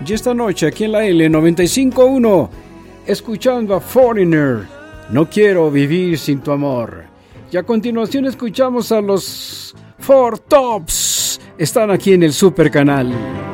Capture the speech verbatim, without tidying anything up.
Y esta noche aquí en la L noventa y cinco punto uno, escuchando a Foreigner, No quiero vivir sin tu amor. Y a continuación escuchamos a los Four Tops. Están aquí en el Super Canal.